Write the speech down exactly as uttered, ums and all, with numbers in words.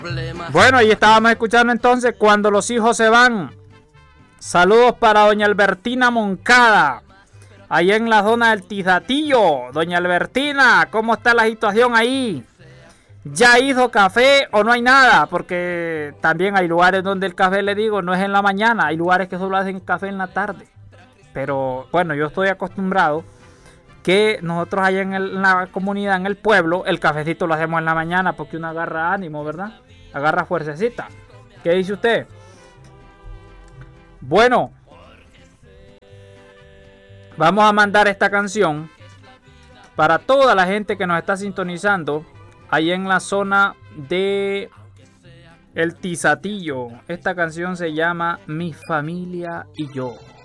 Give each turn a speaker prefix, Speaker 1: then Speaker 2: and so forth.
Speaker 1: Bueno, ahí estábamos escuchando entonces Cuando los hijos se van. Saludos para doña Albertina Moncada, allá en la zona del Tizatillo. Doña Albertina, ¿cómo está la situación ahí? ¿Ya hizo café o no hay nada? Porque también hay lugares donde el café, le digo, no es en la mañana. Hay lugares que solo hacen café en la tarde. Pero bueno, yo estoy acostumbrado que nosotros allá en, el, en la comunidad, en el pueblo, el cafecito lo hacemos en la mañana porque uno agarra ánimo, ¿verdad? Agarra fuercecita. ¿Qué dice usted? Bueno, vamos a mandar esta canción para toda la gente que nos está sintonizando ahí en la zona de El Tizatillo. Esta canción se llama Mi Familia y Yo.